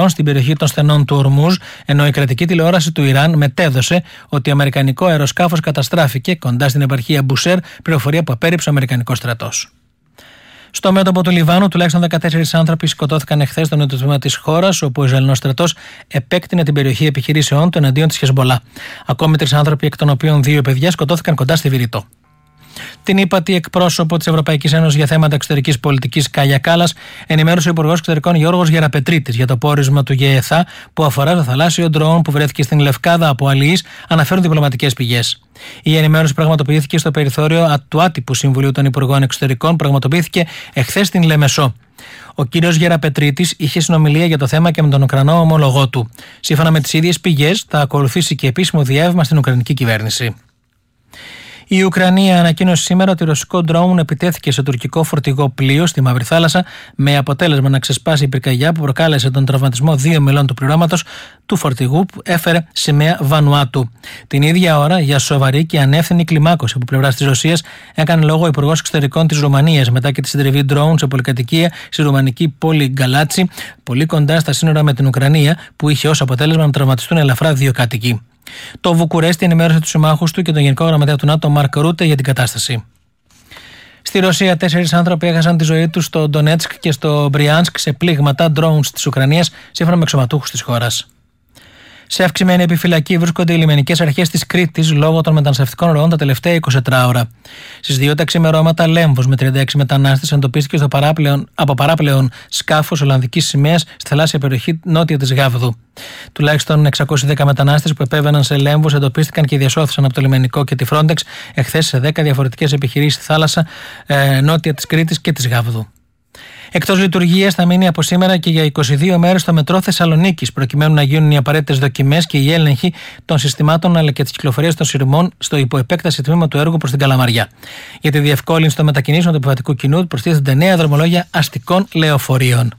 νερό στην περιοχή των στενών του Ορμούζ, ενώ η κρατική τηλεόραση του Ιράν μετέδωσε ότι αμερικανικό αεροσκάφος καταστράφηκε κοντά στην επαρχία Μπουσέρ, πληροφορία που απέρριψε ο αμερικανικός στρατός. Στο μέτωπο του Λιβάνου, τουλάχιστον 14 άνθρωποι σκοτώθηκαν εχθές στο νότιο τμήμα της χώρας, όπου ο Ισραηλινός στρατός επέκτηνε την περιοχή επιχειρήσεών του εναντίον της Χεσμπολά. Ακόμη 3 άνθρωποι, εκ των οποίων 2 παιδιά, σκοτώθηκαν κοντά στη Βηρητό. Την ύπατη εκπρόσωπο της Ευρωπαϊκής Ένωσης για θέματα εξωτερικής πολιτικής Κάγια Κάλλας ενημέρωσε ο Υπουργός Εξωτερικών Γιώργος Γεραπετρίτης για το πόρισμα του ΓΕΘΑ που αφορά το θαλάσσιο ντρόουν που βρέθηκε στην Λευκάδα από αλληλείς, αναφέρουν διπλωματικές πηγές. Η ενημέρωση πραγματοποιήθηκε στο περιθώριο του άτυπου Συμβουλίου των Υπουργών Εξωτερικών, πραγματοποιήθηκε εχθές στην Λεμεσό. Ο κύριος Γεραπετρίτης είχε συνομιλία για το θέμα και με τον Ουκρανό ομόλογό του. Σύμφωνα με τις ίδιες πηγές, θα ακολουθήσει και επίσημο διάβημα στην Ουκρανική κυβέρνηση. Η Ουκρανία ανακοίνωσε σήμερα ότι ρωσικό ντρόουν επιτέθηκε σε τουρκικό φορτηγό πλοίο στη Μαύρη Θάλασσα, με αποτέλεσμα να ξεσπάσει η πυρκαγιά που προκάλεσε τον τραυματισμό 2 μελών του πληρώματος του φορτηγού που έφερε σημαία Βανουάτου. Την ίδια ώρα, για σοβαρή και ανεύθυνη κλιμάκωση από πλευράς της Ρωσίας, έκανε λόγο ο Υπουργός Εξωτερικών της Ρουμανίας μετά και τη συντριβή ντρόουν σε πολυκατοικία στη ρουμανική πόλη Γκαλάτσι, πολύ κοντά στα σύνορα με την Ουκρανία, που είχε ως αποτέλεσμα να τραυματιστούν ελαφρά 2 κάτοικοι. Το Βουκουρέστι ενημέρωσε τους συμμάχους του και τον Γενικό Γραμματέα του ΝΑΤΟ Μαρκ Ρούτε για την κατάσταση. Στη Ρωσία, 4 άνθρωποι έχασαν τη ζωή τους στο Ντονέτσκ και στο Μπριάνσκ σε πλήγματα drones της Ουκρανίας, σύμφωνα με αξιωματούχους της χώρας. Σε αυξημένη επιφυλακή βρίσκονται οι λιμενικές αρχές της Κρήτης λόγω των μεταναστευτικών ροών τα τελευταία 24 ώρα. Στις 2 τα ξημερώματα, Λέμβος με 36 μετανάστες εντοπίστηκε από παράπλεον σκάφος Ολλανδικής σημαίας στη θαλάσσια περιοχή νότια της Γάβδου. Τουλάχιστον 610 μετανάστες που επέβαιναν σε Λέμβος εντοπίστηκαν και διασώθησαν από το λιμενικό και τη Frontex εχθές σε 10 διαφορετικές επιχειρήσεις στη θάλασσα νότια της Κρήτης και της Γάβδου. Εκτός λειτουργίας θα μείνει από σήμερα και για 22 μέρες το μετρό Θεσσαλονίκης, προκειμένου να γίνουν οι απαραίτητες δοκιμές και η έλεγχη των συστημάτων αλλά και της κυκλοφορίας των σειρμών στο υποεπέκταση τμήμα του έργου προς την Καλαμαριά. Για τη διευκόλυνση των μετακινήσεων του επιβατικού κοινού προστίθενται νέα δρομολόγια αστικών λεωφορείων.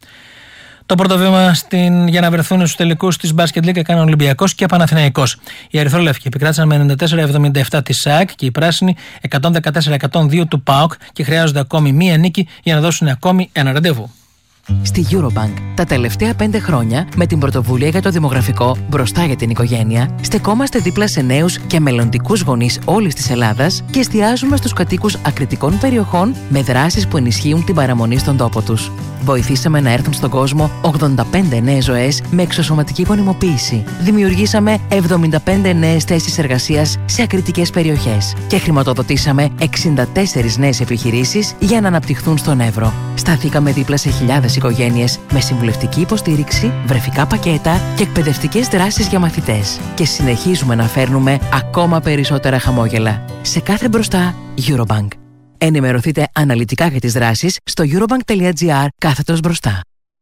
Το πρώτο βήμα για να βρεθούν στους τελικούς της Μπάσκετ Λίγκα έκανε ο Ολυμπιακός και Παναθηναϊκός. Οι ερυθρόλευκοι επικράτησαν με 94-77 της ΣΑΕΚ και οι πράσινοι 114-102 του ΠΑΟΚ και χρειάζονται ακόμη μία νίκη για να δώσουν ακόμη ένα ραντεβού. Στη Eurobank, τα τελευταία 5 χρόνια, με την πρωτοβουλία για το δημογραφικό μπροστά για την οικογένεια, στεκόμαστε δίπλα σε νέους και μελλοντικούς γονείς όλης της Ελλάδας και εστιάζουμε στους κατοίκους ακριτικών περιοχών με δράσεις που ενισχύουν την παραμονή στον τόπο τους. Βοηθήσαμε να έρθουν στον κόσμο 85 νέες ζωές με εξωσωματική γονιμοποίηση. Δημιουργήσαμε 75 νέες θέσεις εργασίας σε ακριτικές περιοχές και χρηματοδοτήσαμε 64 νέες επιχειρήσεις για να αναπτυχθούν στον Εύρο. Σταθήκαμε δίπλα σε χιλιάδες οικογένειες με συμβουλευτική υποστήριξη, βρεφικά πακέτα και εκπαιδευτικές δράσεις για μαθητές. Και συνεχίζουμε να φέρνουμε ακόμα περισσότερα χαμόγελα. Σε κάθε μπροστά, Eurobank. Ενημερωθείτε αναλυτικά για τις δράσεις στο eurobank.gr/μπροστά.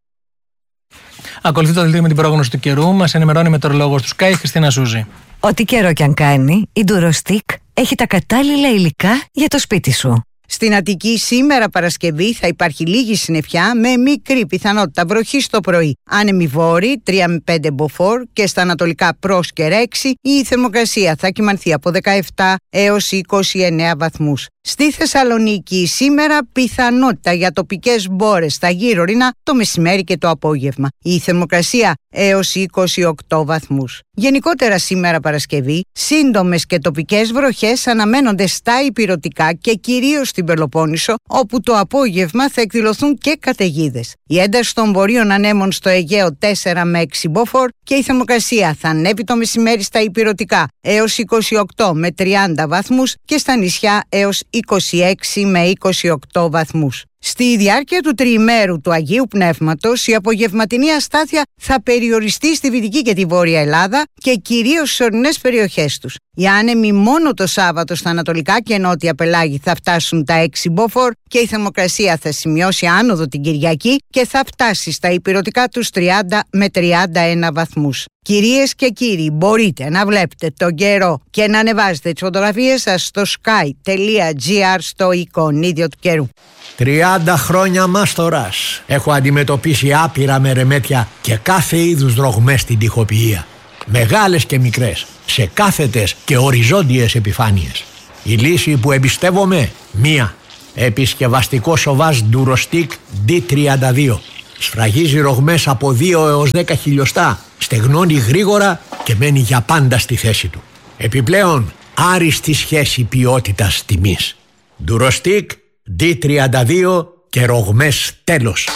Ακολουθεί το δελτίο με την πρόγνωση του καιρού. Μας ενημερώνει η μετεωρολόγος του Sky, Χριστίνα Σούζη. Ό,τι καιρό κι αν κάνει, η Durostic έχει τα κατάλληλα υλικά για το σπίτι σου. Στην Αττική σήμερα Παρασκευή θα υπάρχει λίγη συννεφιά με μικρή πιθανότητα βροχής το πρωί. Άνεμη βόρη 3 με 5 μποφόρ και στα ανατολικά Πρόσκαιρα 6 η θερμοκρασία θα κυμανθεί από 17 έως 29 βαθμούς. Στη Θεσσαλονίκη σήμερα πιθανότητα για τοπικές μπόρες στα γύρω-ρήνα το μεσημέρι και το απόγευμα. Η θερμοκρασία έως 28 βαθμούς. Γενικότερα σήμερα Παρασκευή, σύντομες και τοπικές βροχές αναμένονται στα ηπειρωτικά και κυρίως στην Πελοπόννησο, όπου το απόγευμα θα εκδηλωθούν και καταιγίδες. Η ένταση των βορείων ανέμων στο Αιγαίο 4 με 6 μποφόρ και η θερμοκρασία θα ανέβει το μεσημέρι στα ηπειρωτικά έως 28 με 30 βαθμούς και στα νησιά έως 26 με 28 βαθμούς. Στη διάρκεια του τριημέρου του Αγίου Πνεύματος, η απογευματινή αστάθεια θα περιοριστεί στη Δυτική και τη Βόρεια Ελλάδα και κυρίως στις ορεινές περιοχές τους. Οι άνεμοι μόνο το Σάββατο στα ανατολικά και νότια πελάγη θα φτάσουν τα 6 μποφόρ και η θερμοκρασία θα σημειώσει άνοδο την Κυριακή και θα φτάσει στα ηπειρωτικά τους 30 με 31 βαθμούς. Κυρίες και κύριοι, μπορείτε να βλέπετε τον καιρό και να ανεβάζετε τις φωτογραφίες σας στο sky.gr στο εικονίδιο του καιρού. 30 χρόνια μάστορας. Έχω αντιμετωπίσει άπειρα μερεμέτια και κάθε είδους δρογμές στην τοιχοποιία. Μεγάλες και μικρές, σε κάθετες και οριζόντιες επιφάνειες. Η λύση που εμπιστεύομαι, μία. Επισκευαστικό σοβάζ Durostic D32. Σφραγίζει ρογμές από 2 έως 10 χιλιοστά, στεγνώνει γρήγορα και μένει για πάντα στη θέση του. Επιπλέον, άριστη σχέση ποιότητας τιμής. Durostic D32 και ρογμές τέλος.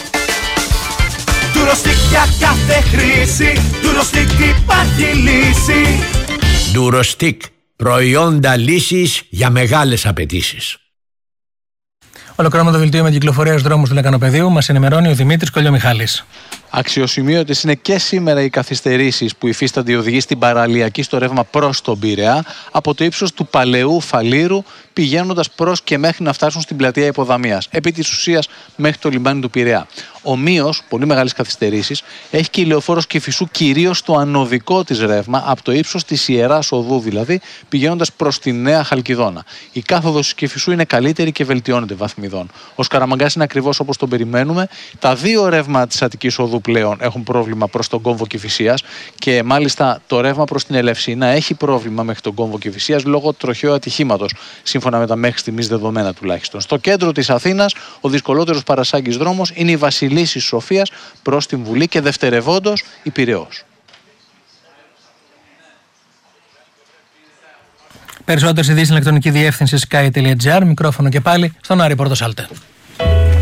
Durostic για κάθε χρήση, Durostic υπάρχει λύση. Durostic, προϊόντα λύσης για μεγάλες απαιτήσεις. Ολοκληρώνουμε το δελτίο με κυκλοφορία στους δρόμους του Λεκανοπεδίου. Μας ενημερώνει ο Δημήτρης Κολιομιχάλης. Αξιοσημείωτες είναι και σήμερα οι καθυστερήσεις που υφίστανται οι οδηγοί στην παραλιακή στο ρεύμα προς τον Πειραιά από το ύψος του Παλαιού Φαλήρου, πηγαίνοντας προς και μέχρι να φτάσουν στην πλατεία Υποδαμίας, επί της ουσίας μέχρι το λιμάνι του Πειραιά. Ομοίως, πολύ μεγάλες καθυστερήσεις, έχει και η λεωφόρος Κηφισού, κυρίως στο ανωδικό της ρεύμα, από το ύψος της Ιεράς Οδού δηλαδή, πηγαίνοντας προς τη Νέα Χαλκιδόνα. Η κάθοδος της Κηφισού είναι καλύτερη και βελτιώνεται βαθμιδών. Ο Σκαραμαγκάς είναι ακριβώς όπως τον περιμένουμε. Τα δύο ρεύμα της Αττικής Οδού πλέον έχουν πρόβλημα προς τον κόμβο Κηφισίας και μάλιστα το ρεύμα προς την Ελευσίνα έχει πρόβλημα μέχρι τον κόμβο Κηφισίας λόγω τροχαίου ατυχήματος, σύμφωνα με τα μέχρι στιγμής δεδομένα τουλάχιστον. Στο κέντρο της Αθήνας, ο δυσκολότερος παρασάγκης δρόμος είναι η Βασιλίσσης Σοφίας προς την Βουλή και δευτερευόντως η Πειραιώς. Περισσότερες ειδήσεις στην ηλεκτρονική διεύθυνση sky.gr. Μικρόφωνο και πάλι στον Άρη Πορτοσάλτε.